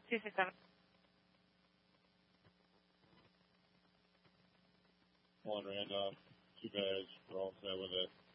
267. 1 Randolph, 2 bags, we're all set with it.